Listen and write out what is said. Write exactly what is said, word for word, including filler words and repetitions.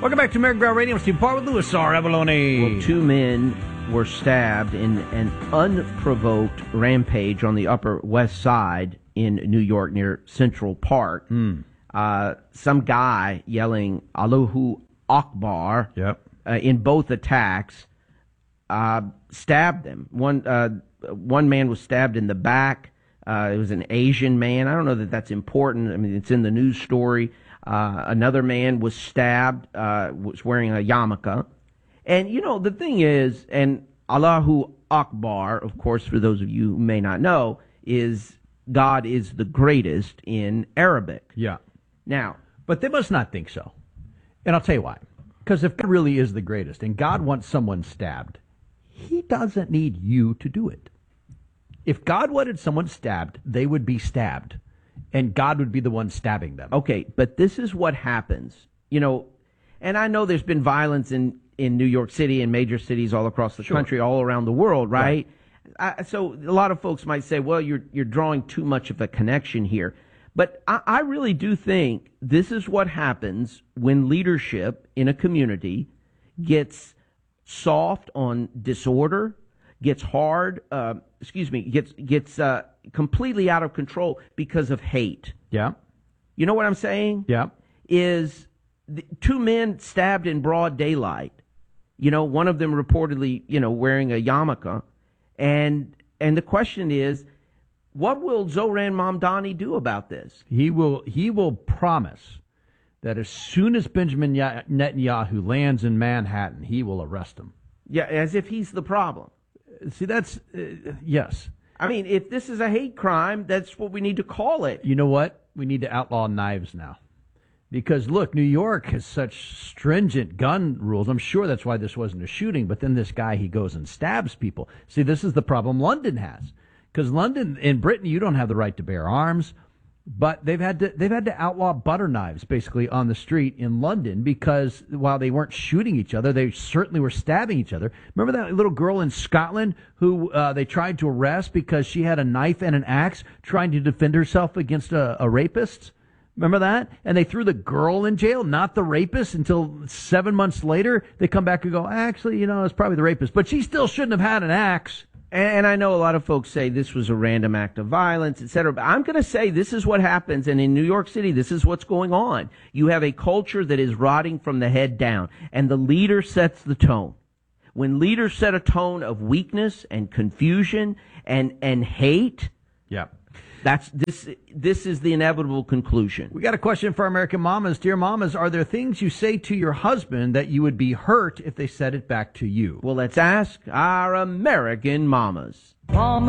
Welcome back to American Ground Radio. Steve Parr with Louis R. Avalone. Well, two men were stabbed in an unprovoked rampage on the Upper West Side in New York near Central Park. Mm. Uh, some guy yelling Allahu Akbar yep. uh, in both attacks uh, stabbed them. One uh, one man was stabbed in the back. Uh, it was an Asian man. I don't know that that's important. I mean, it's in the news story. Uh, another man was stabbed, uh, was wearing a yarmulke. And, you know, the thing is, and Allahu Akbar, of course, for those of you who may not know, is God is the greatest in Arabic. Yeah. Now, but they must not think so. And I'll tell you why. Because if God really is the greatest and God wants someone stabbed, he doesn't need you to do it. If God wanted someone stabbed, they would be stabbed. And God would be the one stabbing them. Okay, but this is what happens. You know, and I know there's been violence in, in New York City and major cities all across the Sure. country, all around the world, right? right. I, so a lot of folks might say, well, you're you're drawing too much of a connection here. But I, I really do think this is what happens when leadership in a community gets soft on disorder, gets hard, uh, excuse me, gets gets uh, completely out of control because of hate. Yeah. You know what I'm saying? Yeah. Is the, two men stabbed in broad daylight. You know, one of them reportedly, you know, wearing a yarmulke. And and the question is, what will Zoran Mamdani do about this? He will he will promise that as soon as Benjamin Netanyahu lands in Manhattan, he will arrest him. Yeah, as if he's the problem. See, that's, uh, yes. I mean, if this is a hate crime, that's what we need to call it. You know what? We need to outlaw knives now. Because, look, New York has such stringent gun rules. I'm sure that's why this wasn't a shooting. But then this guy, he goes and stabs people. See, this is the problem London has. Because London, in Britain, you don't have the right to bear arms. But they've had to they've had to outlaw butter knives basically on the street in London because while they weren't shooting each other, they certainly were stabbing each other. Remember that little girl in Scotland who uh, they tried to arrest because she had a knife and an axe trying to defend herself against a, a rapist? Remember that? And they threw the girl in jail, not the rapist, until seven months later they come back and go, actually, you know, it's probably the rapist. But she still shouldn't have had an axe. And I know a lot of folks say this was a random act of violence, et cetera. But I'm going to say this is what happens. And in New York City, this is what's going on. You have a culture that is rotting from the head down. And the leader sets the tone. When leaders set a tone of weakness and confusion and, and hate, yeah, that's this. This is the inevitable conclusion. We got a question for American mamas. Dear mamas, are there things you say to your husband that you would be hurt if they said it back to you? Well, let's ask our American mamas. Mama.